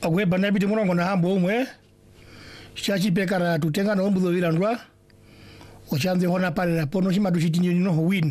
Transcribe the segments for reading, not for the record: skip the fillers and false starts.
agwe banabi tumurongo na hambo umwe chachi pekara tutenga no mbuzo vilandwa ochanze hona pale la pono shima dushitini no win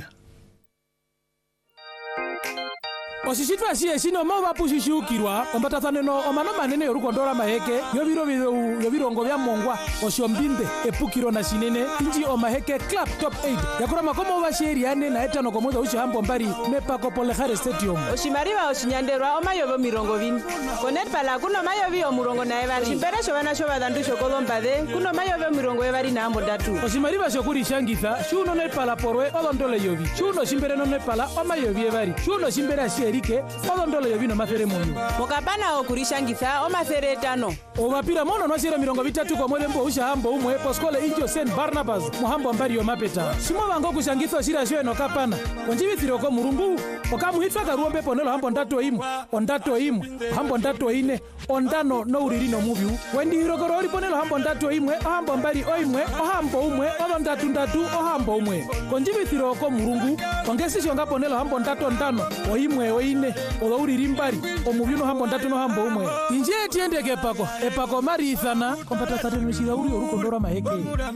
osishitwa siye sino mova pushishukirwa ombatathane no omano manene yorukondora maheke yobirongo bya mongwa oshombinde epukiro na sinene inji omaheke club top 8 yakora makomo basheriane na etano komoza ushambo mbari mepako polehare stadium oshimariwa oshinyanderwa omayobo mirongo bini konet pala kuno mayobi omurongo na ebari shimpere shobana shobadandu shokolombade kuno mayobi mirongo ebari na ambo datu oshimariwa shokuri shangitha shuno net pala porwe odondole yobi shuno shimpere no net pala omayobi ebari shuno shimpere asheri odondole yobino mafere moyo mokapana okurishangitha omafere etano omapira mono nosira 30 kwa mwele mbo ushahambo umwe poskole injo St Barnabas muhambo mbari yo mapeta simo bango kushangitha shira shwe no kapana onjibithiro ko murungu okamuhitwa karuombe ponelo hambo ndato imwe hambo ndato ine ondano no uririno muvyu wendi hirogorori ponelo hambo ndato imwe hambo mbari oimwe ohambo umwe ndatu ohambo umwe konjibithiro ko murungu ongesisho ngaponelo hambo ndato ndano oimwe oine odauriri mbari omuvyu no hambo ndatu no hambo umwe inje tiendeke epako mari ithana kompata tate nushira uri orukondora maheke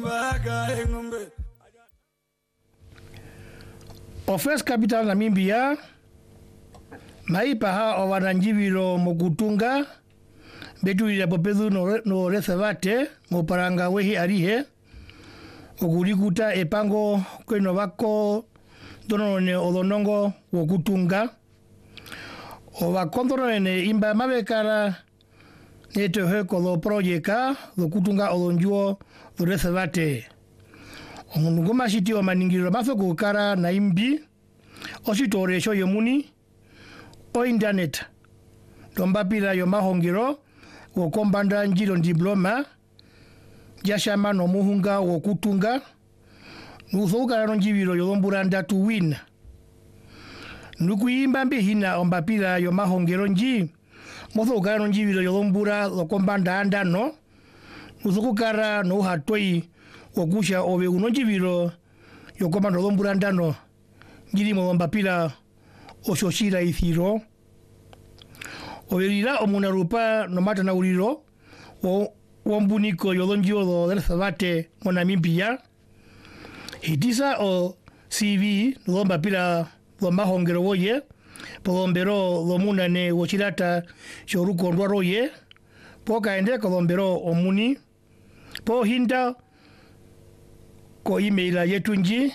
Office capital Namibia maipaha owananjibiro mokutunga betu ya popedu no reservate moparanga wehi arihe okulikuta epango kweno bako donone odonongo wokutunga ovakondorone imba mabekara neto heko do projeka do kutunga odonjuo do reservate omunugoma shiti o maningiro maso kukara na imbi ositore sho yomuni o internet tombapira yo mahongiro wo kombanda njiro diploma jashama no muhunga wo kutunga nuzoka no njibiro yo domburanda to win nukuimba mbihina ombapira yo mahongero nji mozoka no njibiro yo dombura wo kombanda andano nuzokukara no hatoi wokusha obe unonjibiro yo kombanda dombura andano njiri mo ombapira oshoshira ithiro oberira omunarupa no mata na uriro wombuniko yodonjio do reservate monamibia hitisa o CV no mbapira do mahongero woye podombero do munane wochirata shoruko ndwaroye poka ende kodombero omuni po hinda ko email yetu nji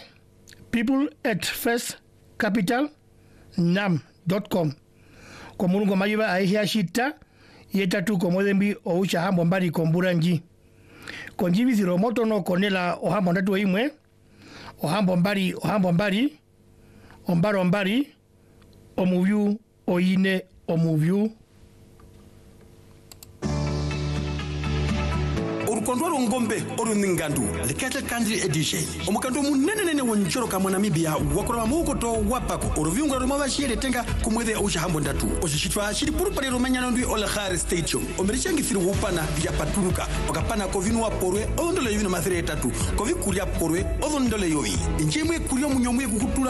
people@firstcapitalnam.com ko mulungu mayiba aihia shita yetatu ko modembi o ucha hambo mbari kombura nji konjibi ziro moto no konela o hambo ndatu imwe o hambo mbari ombaro omuvyu oine omuvyu urukondwaro ngombe oruningandu lekete country edition omukando munene wonchoro kama Namibia wakora mukoto wapako oruvyunga rumava shire tenga kumwede usha hambo ndatu osishitwa shiri purupare romanyano ndwi olehare stadium omerishangi firu upana vya paturuka okapana kovinu wa porwe ondole yovino mathere tatu kovikuria porwe odondole yovi injemwe kurio munyomwe kukutura